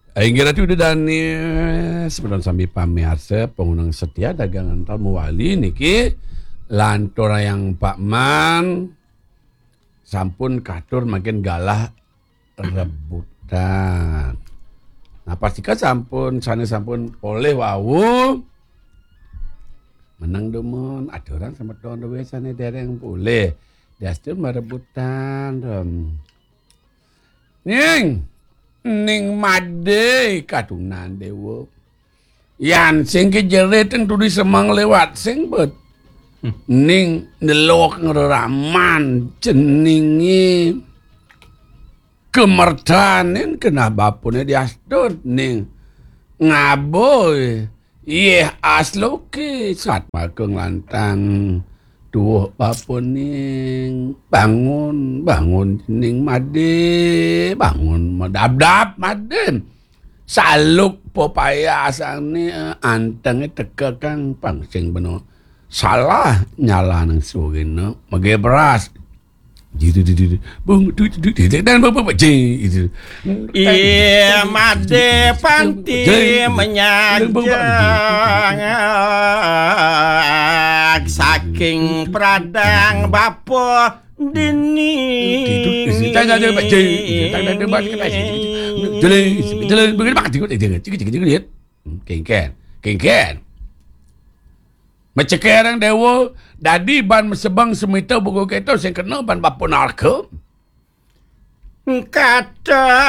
Ainggira tu dani sebenarnya sambil pamirsa pengunang setia dagangan tal muwali niki lantura yang Pak Man sampun katur makin galah rebutan. Nah pastikan sampun oleh wau menang demun ada orang sama tuan dewe sana dereng boleh dia merebutan Ning made kadunan dewa. Yan sing kejerit yang tudi semang lewat sing bet. Ning nelok ngeraman ceningi kemerdanin kena bapune diasdod ning ngaboy. Iya asloki saat makeng lantang. Duh bapun ning bangun ning made bangun madab made saluk popaya asang ni anteng teka kang pangsing beno salah nyala nang sugin no mage beras gitu bung dan bapak itu iya made panti menyajang saking pradang bapo dini kengken Mecekerang dewa dadi ban mesebang semita buku keto sing kena ban bapo narko kata